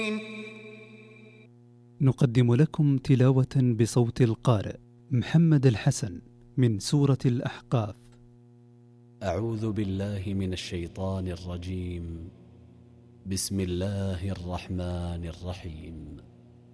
نقدم لكم تلاوة بصوت القارئ محمد الحسن من سورة الأحقاف. أعوذ بالله من الشيطان الرجيم. بسم الله الرحمن الرحيم.